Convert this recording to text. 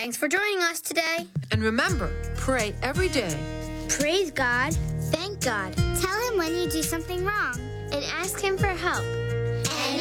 Thanks for joining us today. And remember, pray every day. Praise God. Thank God. Tell Him when you do something wrong and ask Him for help.